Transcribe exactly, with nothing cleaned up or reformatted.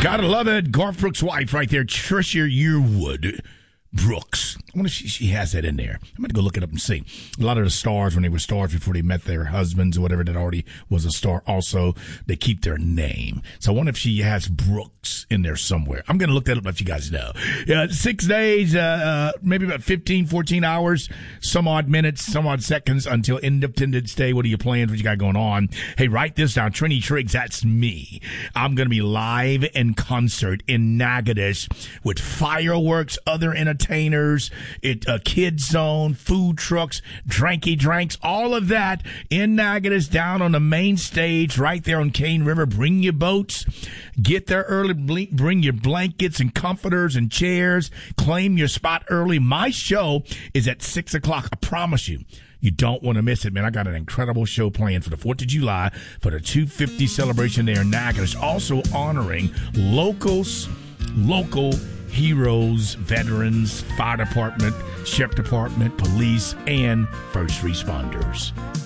Gotta love it. Garth Brooks' wife right there, Trisha Yearwood Brooks. I wonder if she, she has that in there. I'm going to go look it up and see. A lot of the stars, when they were stars before they met their husbands or whatever that already was a star, also, they keep their name. So I wonder if she has Brooks in there somewhere. I'm going to look that up, let you guys know. Uh, six days, uh, uh, maybe about fifteen, fourteen hours, some odd minutes, some odd seconds until Independence Day. What are your plans? What you got going on? Hey, write this down. Trini Triggs, that's me. I'm going to be live in concert in Natchitoches with fireworks, other entertainers, it uh, Kid Zone, food trucks, dranky drinks, all of that in Natchitoches down on the main stage right there on Cane River. Bring your boats. Get there early. Bring your blankets and comforters and chairs. Claim your spot early. My show is at six o'clock. I promise you. You don't want to miss it, man. I got an incredible show planned for the fourth of July for the two fifty celebration there in Natchitoches. Also honoring locals, local heroes, veterans, fire department, sheriff department, police, and first responders.